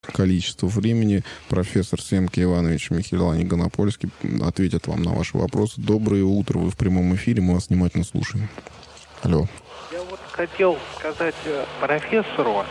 количество времени профессор Семки Иванович Михелани Гонопольский ответит вам на ваши вопросы. Доброе утро, вы в прямом эфире, мы вас внимательно слушаем. Алло. Я вот хотел сказать профессору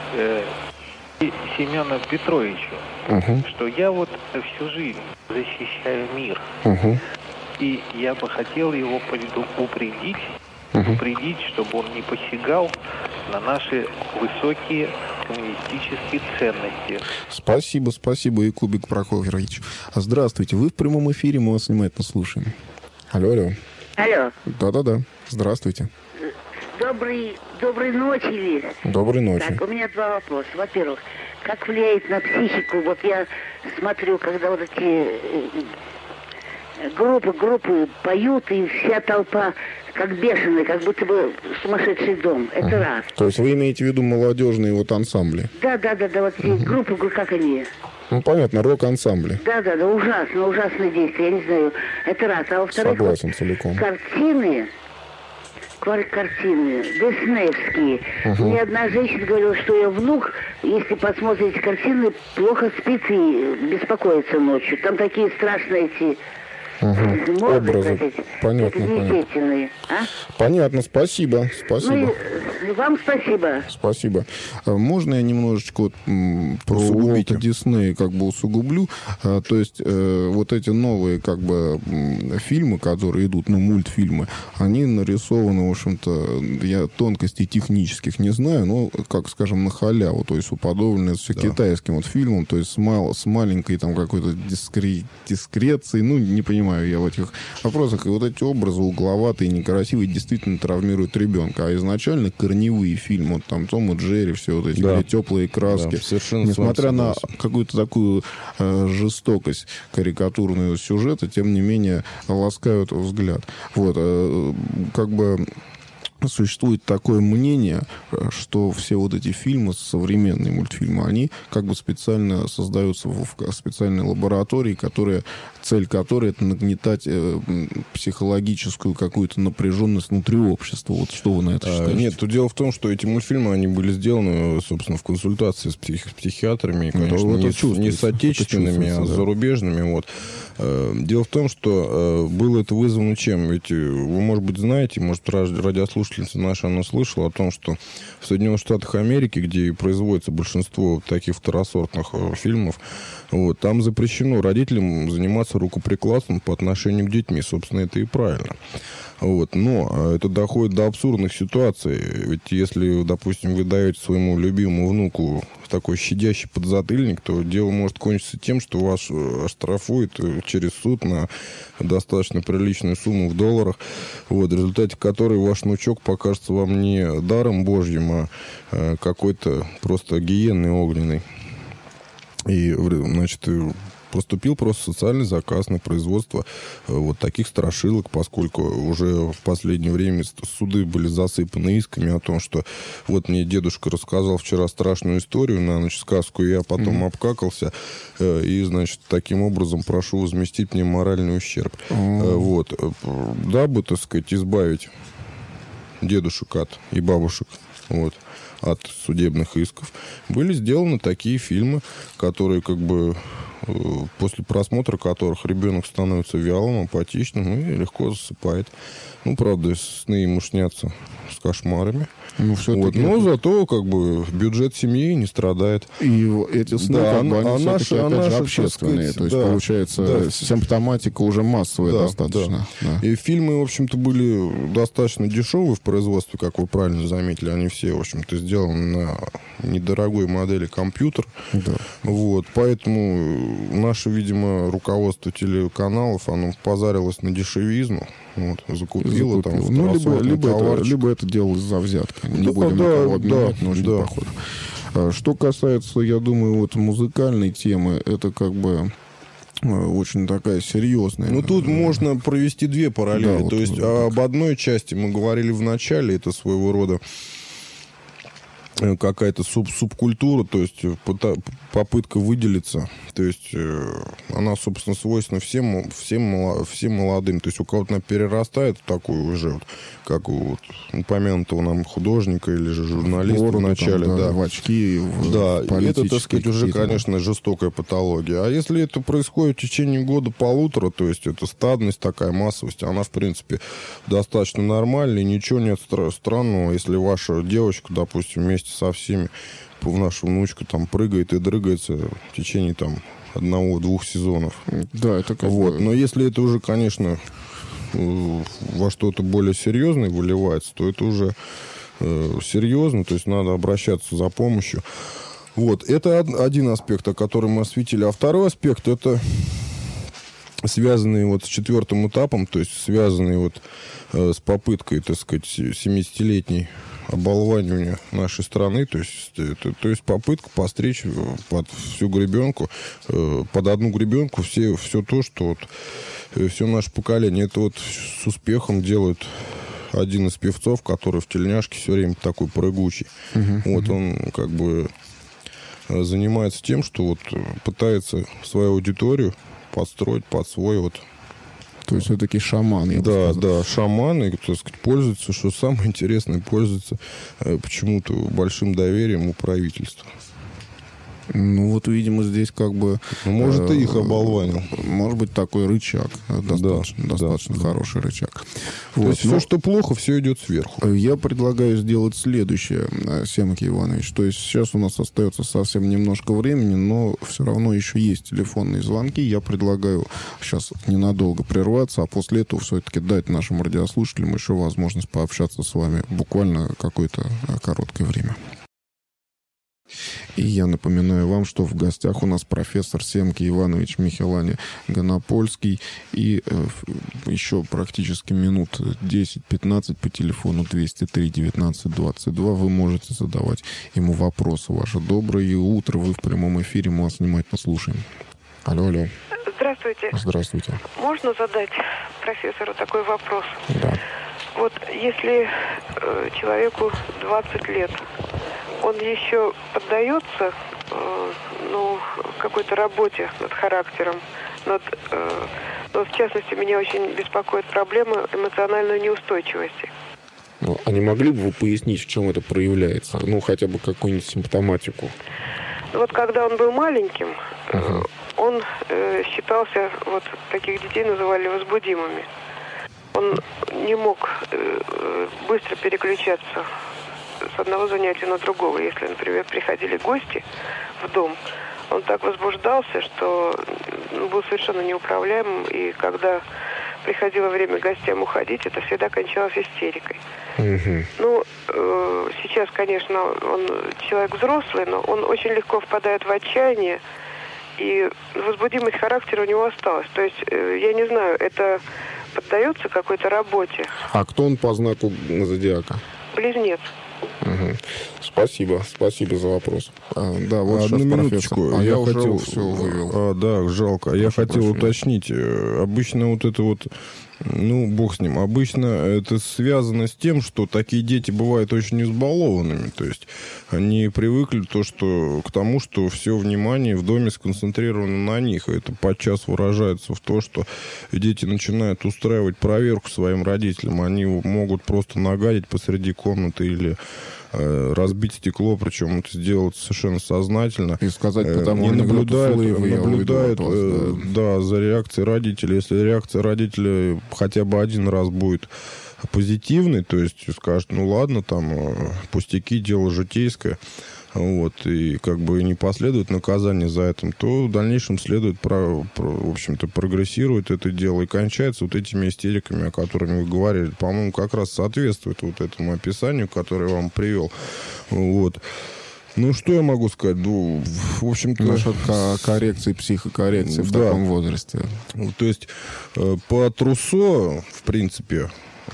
Семену Петровичу, что я вот всю жизнь защищаю мир. И я бы хотел его предупредить, чтобы он не посягал на наши высокие коммунистические ценности. Спасибо, Якубик Прокофьевич. Здравствуйте, вы в прямом эфире, мы вас внимательно слушаем. Алло. Да. Здравствуйте. Доброй ночи, Лиз. Доброй ночи. Так, у меня два вопроса. Во-первых, как влияет на психику? Вот я смотрю, когда вот эти группы поют, и вся толпа как бешеная, как будто бы сумасшедший дом. Это раз. То есть вы имеете в виду молодежные вот ансамбли? Да, вот эти группы, как они? Ну, понятно, рок-ансамбли. Да, ужасное действие, я не знаю. Это раз. А во-вторых, согласен целиком. Картины диснеевские. Мне одна женщина говорила, что ее внук, если посмотрите картины, плохо спит и беспокоится ночью. Там такие страшные эти образы. Понятно. Понятно, спасибо. Ну и вам спасибо. Спасибо. Можно я немножечко про Уолта Диснея усугублю? То есть вот эти новые фильмы, которые идут, мультфильмы, они нарисованы, в общем-то, я тонкостей технических не знаю, но, скажем, на халяву, то есть уподоблены все китайским фильмам, то есть с маленькой какой-то дискрецией, не понимаю я в этих вопросах. И вот эти образы угловатые, некрасивые, действительно травмируют ребенка. А изначально корневые фильмы, Том и Джерри, все вот эти теплые краски, несмотря на какую-то такую жестокость карикатурного сюжета, тем не менее ласкают взгляд. Существует такое мнение, что все вот эти фильмы, современные мультфильмы, они специально создаются в специальной лаборатории, цель которой это нагнетать психологическую какую-то напряженность внутри общества. Вот что вы на это считаете? Нет, тут дело в том, что эти мультфильмы, они были сделаны, собственно, в консультации с психиатрами, конечно, не с отечественными, а с зарубежными. Дело в том, что было это вызвано чем? Ведь вы, может быть, знаете, может, радиослушательница наша, она слышала о том, что в Соединенных Штатах Америки, где и производится большинство таких второсортных фильмов, там запрещено родителям заниматься рукоприкладством по отношению к детьми. Собственно, это и правильно. Но это доходит до абсурдных ситуаций. Ведь если, допустим, вы даете своему любимому внуку такой щадящий подзатыльник, то дело может кончиться тем, что вас оштрафуют через суд на достаточно приличную сумму в долларах, в результате которой ваш внучок покажется вам не даром божьим, а какой-то просто гиенной огненной. И, поступил просто социальный заказ на производство таких страшилок, поскольку уже в последнее время суды были засыпаны исками о том, что мне дедушка рассказал вчера страшную историю на ночь, сказку, и я потом обкакался, и, таким образом прошу возместить мне моральный ущерб. Дабы, избавить дедушек и бабушек от судебных исков, были сделаны такие фильмы, которые после просмотра которых ребенок становится вялым, апатичным и легко засыпает. Правда, сны ему снятся с кошмарами. Но зато бюджет семьи не страдает. И эти сны они все-таки общественные. То есть, получается, симптоматика уже массовая достаточно. Да. И фильмы, в общем-то, были достаточно дешевые в производстве, как вы правильно заметили. Они все, в общем-то, сделаны на недорогой модели компьютер. Да. Поэтому наше, видимо, руководство телеканалов, оно позарилось на дешевизну. Закупило. Либо это делалось за взятки. Не будем никого обвинять, но очень похоже. Что касается, я думаю, музыкальной темы, это очень такая серьезная. Тут можно провести две параллели. То есть об одной части мы говорили в начале, это своего рода какая-то субкультура, то есть попытка выделиться То есть она, собственно, свойственна всем молодым. То есть у кого-то она перерастает в такую уже, вот, как у упомянутого нам художника или же журналиста в начале. Там, да, в очки, да, и это, так сказать, уже, конечно, жестокая патология. А если это происходит в течение года-полутора, то есть это стадность, такая массовость, она, в принципе, достаточно нормальная, и ничего нет странного, если ваша девочка, допустим, вместе со всеми, наша внучка там прыгает и дрыгается в течение там 1-2 сезонов. Да, это как вот. Но если это уже, конечно, во что-то более серьезное выливается, то это уже серьезно, то есть надо обращаться за помощью. Вот. Это один аспект, о котором мы осветили. А второй аспект, это связанный вот с 4-м этапом, то есть связанный вот с попыткой, так сказать, 70-летней оболванивания нашей страны, то есть попытка постричь под всю гребенку, под одну гребенку все то, что вот, все наше поколение. Это вот с успехом делает один из певцов, который в тельняшке все время такой прыгучий. Вот он как бы занимается тем, что вот пытается свою аудиторию подстроить под свой вот. То есть все-таки шаман. Да, шаманы, так сказать, пользуются, что самое интересное, пользуются почему-то большим доверием у правительства. Ну, вот, видимо, здесь как бы... Может, и их оболванил. Может быть, такой рычаг. Достаточно хороший рычаг. То есть все, что плохо, все идет сверху. Я предлагаю сделать следующее, Семки Иванович. То есть сейчас у нас остается совсем немножко времени, но все равно еще есть телефонные звонки. Я предлагаю сейчас ненадолго прерваться, а после этого все-таки дать нашим радиослушателям еще возможность пообщаться с вами буквально какое-то короткое время. И я напоминаю вам, что в гостях у нас профессор Семки Иванович Михелани Гонопольский. И еще практически минут 10-15 по телефону 203-19-22 вы можете задавать ему вопросы. Ваше доброе утро. Вы в прямом эфире. Мы вас внимательно слушаем. Алло. Здравствуйте. Здравствуйте. Можно задать профессору такой вопрос? Да. Вот если человеку 20 лет, он еще поддается какой-то работе над характером, но в частности меня очень беспокоит проблема эмоциональной неустойчивости. А не могли бы вы пояснить, в чем это проявляется? Ну, хотя бы какую-нибудь симптоматику. Вот когда он был маленьким, он считался, вот таких детей называли возбудимыми. Он не мог быстро переключаться с одного занятия на другого. Если, например, приходили гости в дом, он так возбуждался, что был совершенно неуправляемым. И когда приходило время гостям уходить, это всегда кончалось истерикой. Сейчас, конечно, он человек взрослый, но он очень легко впадает в отчаяние, и возбудимость характера у него осталась. То есть, я не знаю, это поддается какой-то работе. А кто он по знаку зодиака? Близнец. Спасибо за вопрос. Да, вот одну минуточку. Я уже все вывел. Да, жалко. Я хотел уточнить. Обычно вот это вот, бог с ним. Обычно это связано с тем, что такие дети бывают очень избалованными. То есть они привыкли к тому, что все внимание в доме сконцентрировано на них. И это подчас выражается в том, что дети начинают устраивать проверку своим родителям. Они могут просто нагадить посреди комнаты или разбить стекло, причем это сделать совершенно сознательно. И сказать, потому не наблюдают за реакцией родителей. Если реакция родителей хотя бы один раз будет позитивной, то есть скажет, ладно, там пустяки, дело житейское, вот, и как бы не последует наказание за это, то в дальнейшем следует, в общем-то, прогрессирует это дело и кончается вот этими истериками, о которых вы говорили. По-моему, как раз соответствует вот этому описанию, которое я вам привел. Вот. Что я могу сказать? В общем-то... Насчет коррекции, психокоррекции в таком возрасте. То есть по Руссо, в принципе,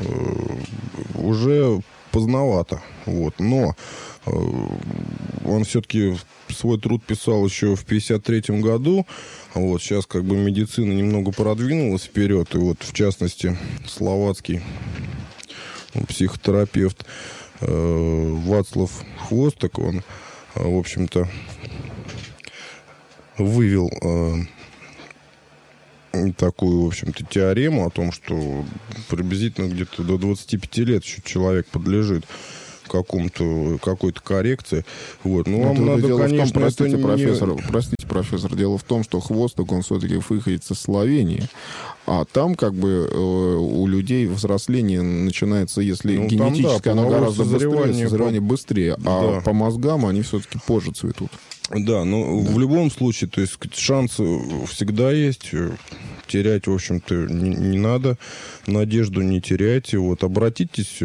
уже поздновато. Вот. Но он все-таки свой труд писал еще в 1953 году. Вот. Сейчас как бы медицина немного продвинулась вперед. И вот, в частности, словацкий психотерапевт Вацлав Хвосток, он, в общем-то, вывел такую, в общем-то, теорему о том, что приблизительно где-то до 25 лет еще человек подлежит какой-то коррекции. Вот. Ну, вам надо, конечно, простите, профессор, дело в том, что хвостик, он все-таки выходит из Словении. А там как бы у людей взросление начинается, если ну, генетически там, да, оно гораздо созревание быстрее, а по мозгам они все-таки позже цветут. Да, но в любом случае, то есть шансы всегда есть. Терять, в общем-то, не надо. Надежду не теряйте. Вот, обратитесь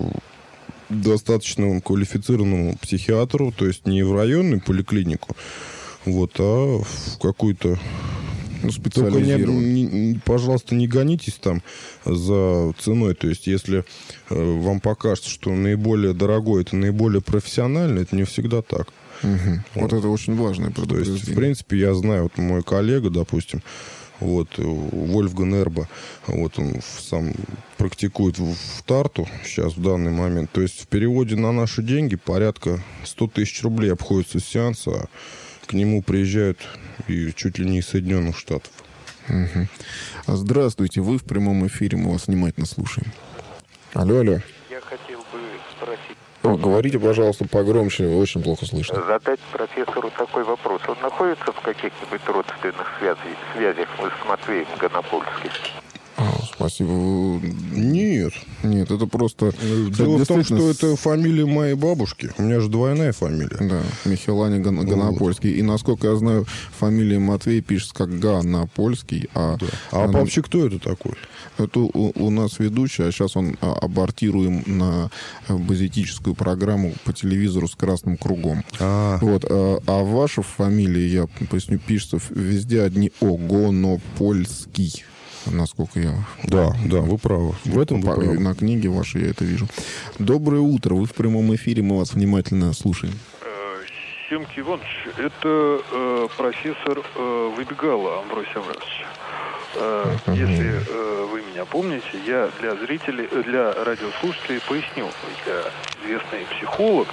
достаточно квалифицированному психиатру, то есть не в районную поликлинику, вот, а в какую-то специализированную. Пожалуйста, не гонитесь там за ценой. То есть, если вам покажется, что наиболее дорогой, это наиболее профессионально, это не всегда так. Вот это очень важное предупреждение. То есть, в принципе, я знаю, вот мой коллега, допустим, вот, Вольфган Эрба, вот он сам практикует в Тарту сейчас в данный момент. То есть в переводе на наши деньги порядка 100 тысяч рублей обходится сеанс, а к нему приезжают и чуть ли не из Соединенных Штатов. Здравствуйте, вы в прямом эфире, мы вас внимательно слушаем. Алло. Я хотел бы спросить. Говорите, пожалуйста, погромче, очень плохо слышно. Задать профессору такой вопрос. Он находится в каких-нибудь родственных связях с Матвеем Гонопольским? Спасибо. Нет, это просто... Дело в том, что это фамилия моей бабушки. У меня же двойная фамилия. Да, Михелане Гонопольский. И, насколько я знаю, фамилия Матвей пишется как Гонопольский. А вообще кто это такой? Это у нас ведущий, а сейчас он абортируем на базетическую программу по телевизору с красным кругом. Вот. А ваша фамилия, я поясню, пишется везде одни О. Гонопольский. Насколько я... Да, вы правы. В этом вы правы. На книге вашей я это вижу. Доброе утро. Вы в прямом эфире. Мы вас внимательно слушаем. Семки Иванович, это профессор Выбегало Амвросий Амвросович. Если вы меня помните, я для радиослушателей пояснил. Я известный психолог,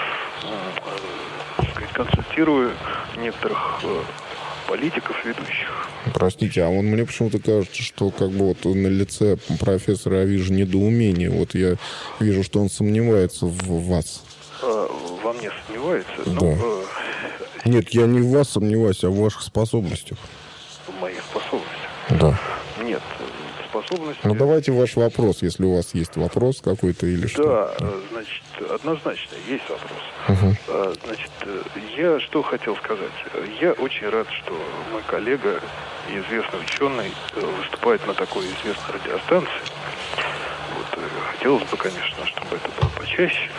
консультирую некоторых политиков ведущих. Простите, а мне почему-то кажется, что как бы вот на лице профессора я вижу недоумение. Вот я вижу, что он сомневается в вас. Во мне сомневается? Да. Нет, я не в вас сомневаюсь, а в ваших способностях. В моих способностях? Да. Нет, способности... Ну, давайте ваш вопрос, если у вас есть вопрос какой-то или что. Да, значит, однозначно есть вопрос. Значит, я что хотел сказать. Я очень рад, что мой коллега, известный ученый, выступает на такой известной радиостанции. Вот, хотелось бы, конечно, чтобы это было почаще.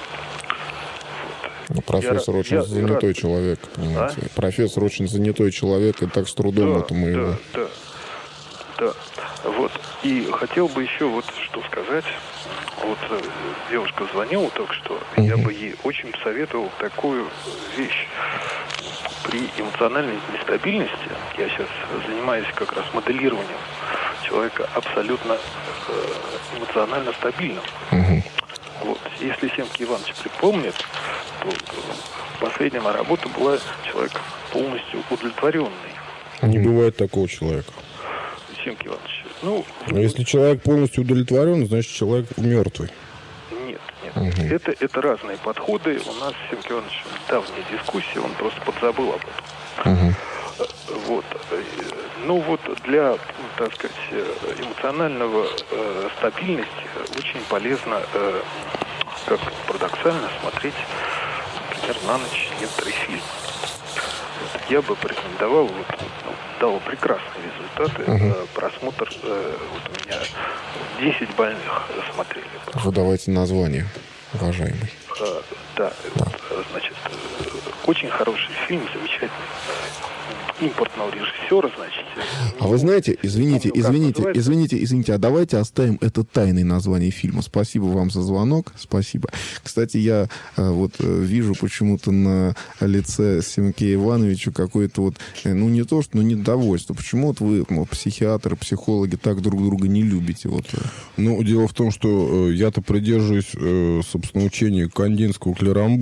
Ну, профессор очень занятой человек, понимаете. Профессор очень занятой человек, и так с трудом это мы его... Да. Вот. И хотел бы еще вот что сказать. Вот девушка звонила только что. Я бы ей очень советовал такую вещь. При эмоциональной нестабильности, я сейчас занимаюсь как раз моделированием человека абсолютно эмоционально стабильным. Вот. Если Семки Иванович припомнит, то последняя моя работа была человек полностью удовлетворенный. Не бывает такого человека. Семки Иванович, но если человек полностью удовлетворен, значит человек мертвый. Нет. Это разные подходы. У нас с Семки Ивановичем давняя дискуссия, он просто подзабыл об этом. Вот. Ну вот для, так сказать, эмоционального стабильности очень полезно, как парадоксально, смотреть, например, на ночь некоторые фильмы. Вот. Я бы порекомендовал, дал прекрасные результаты. Просмотр, вот у меня 10 больных смотрели. Вы давайте название, уважаемый. Да. Вот, значит, очень хороший фильм, замечательный. Импортного режиссера, значит. А вы знаете, извините, а давайте оставим это тайной название фильма. Спасибо вам за звонок, спасибо. Кстати, я вот вижу почему-то на лице Семке Ивановича какое-то вот, не то, что, недовольство. Почему вот вы, психиатры, психологи, так друг друга не любите? Вот. Дело в том, что я-то придерживаюсь, собственно, учения Кандинского Клерамбо.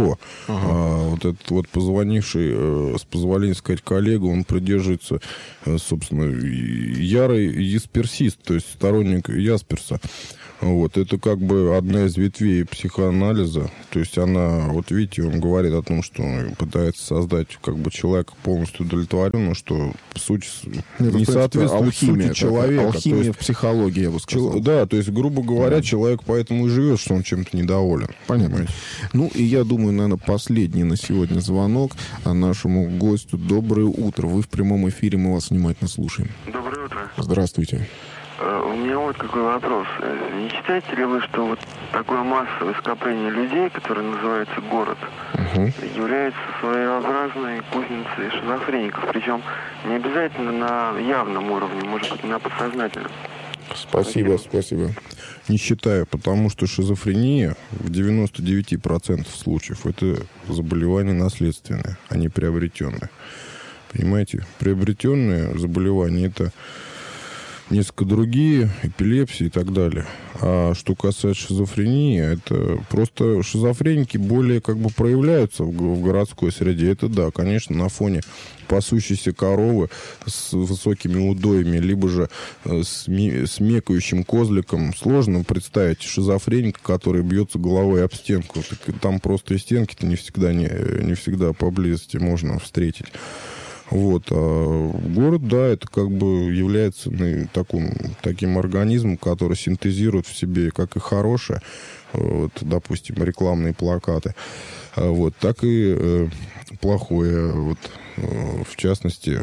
Вот этот вот позвонивший, с позволения сказать, коллега, он придерживается, собственно, ярый ясперсист, то есть сторонник Ясперса. Вот, это как бы одна из ветвей психоанализа. То есть она, вот видите, он говорит о том, что он пытается создать как бы человека полностью удовлетворенного, что суть не соответствует сути человека. Алхимия то есть, в психологии, я бы сказал. Да, то есть, грубо говоря, человек поэтому и живет, что он чем-то недоволен. Понятно. Ну, и я думаю, наверное, последний на сегодня звонок нашему гостю. Доброе утро. Вы в прямом эфире, мы вас внимательно слушаем. Доброе утро. Здравствуйте. У меня вот какой вопрос. Не считаете ли вы, что вот такое массовое скопление людей, которое называется город, является своеобразной кузницей шизофреников? Причем не обязательно на явном уровне, может быть, на подсознательном. Спасибо. Не считаю, потому что шизофрения в 99% случаев это заболевание наследственное, а не приобретенное. Понимаете? Приобретенные заболевания это несколько другие, эпилепсия и так далее. А что касается шизофрении, это просто шизофреники более как бы проявляются в городской среде. Это да, конечно, на фоне пасущейся коровы с высокими удоями, либо же с мекающим козликом. Сложно представить шизофреника, который бьется головой об стенку. Там просто и стенки-то не всегда поблизости можно встретить. Вот. А город, да, это как бы является таким организмом, который синтезирует в себе как и хорошее, вот, допустим, рекламные плакаты, вот, так и плохое. Вот, в частности,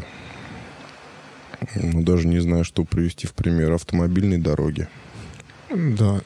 даже не знаю, что привести в пример, автомобильной дороги. Да.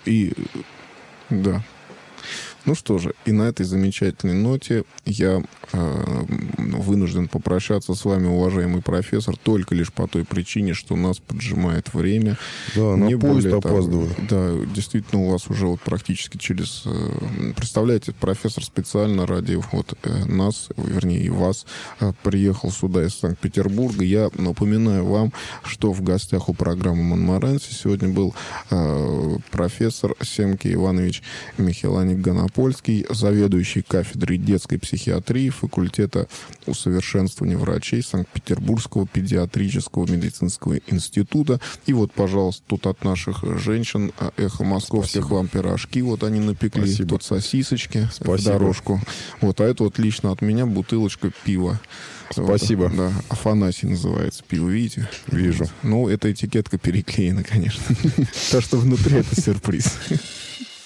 Ну что же, и на этой замечательной ноте я вынужден попрощаться с вами, уважаемый профессор, только лишь по той причине, что нас поджимает время. Да, на поезд опаздываю. Да, действительно, у вас уже вот практически через... Представляете, профессор специально ради нас, вернее, и вас, приехал сюда из Санкт-Петербурга. Я напоминаю вам, что в гостях у программы «Монморанси» сегодня был профессор Семки Иванович Михеланик-Ганопольский, заведующий кафедрой детской психиатрии факультета усовершенствования врачей Санкт-Петербургского педиатрического медицинского института. И вот, пожалуйста, тут от наших женщин «Эхо московских» Спасибо. Вам пирожки. Вот они напекли. Спасибо. Тут сосисочки в Спасибо. дорожку. Вот, а это вот лично от меня бутылочка пива. Спасибо. Вот, да, Афанасий называется пиво, видите? Вижу. Ну, эта этикетка переклеена, конечно. То, что внутри, это сюрприз.